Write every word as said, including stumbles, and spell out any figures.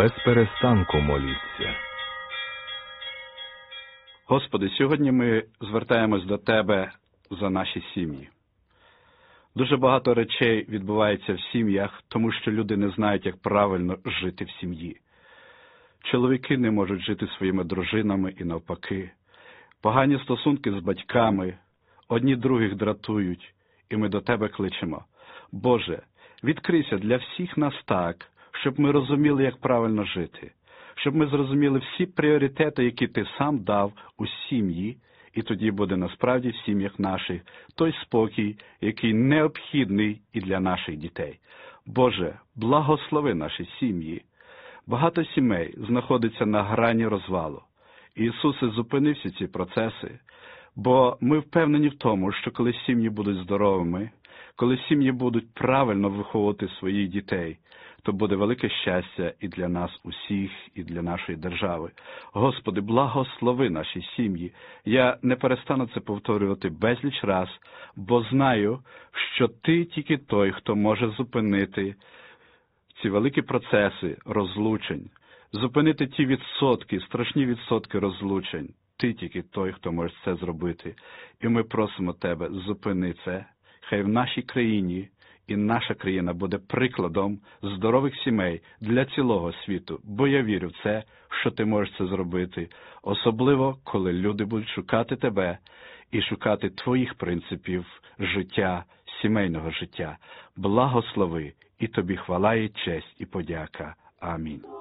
Без перестанку моліться. Господи, сьогодні ми звертаємось до Тебе за наші сім'ї. Дуже багато речей відбувається в сім'ях, тому що люди не знають, як правильно жити в сім'ї. Чоловіки не можуть жити зі своїми дружинами і навпаки. Погані стосунки з батьками, одні других дратують, і ми до Тебе кличемо. Боже, відкрийся для всіх нас так, щоб ми розуміли, як правильно жити, щоб ми зрозуміли всі пріоритети, які Ти сам дав у сім'ї, і тоді буде насправді в сім'ях наших той спокій, який необхідний і для наших дітей. Боже, благослови наші сім'ї. Багато сімей знаходиться на грані розвалу. Ісусе, зупини всі ці процеси, бо ми впевнені в тому, що коли сім'ї будуть здоровими, коли сім'ї будуть правильно виховувати своїх дітей, то буде велике щастя і для нас усіх, і для нашої держави. Господи, благослови наші сім'ї. Я не перестану це повторювати безліч раз, бо знаю, що Ти тільки той, хто може зупинити ці великі процеси розлучень, зупинити ті відсотки, страшні відсотки розлучень. Ти тільки той, хто може це зробити. І ми просимо Тебе, зупини це. Хай в нашій країні і наша країна буде прикладом здорових сімей для цілого світу, бо я вірю в це, що Ти можеш це зробити, особливо, коли люди будуть шукати Тебе і шукати Твоїх принципів життя, сімейного життя. Благослови, і Тобі хвала і честь і подяка. Амінь.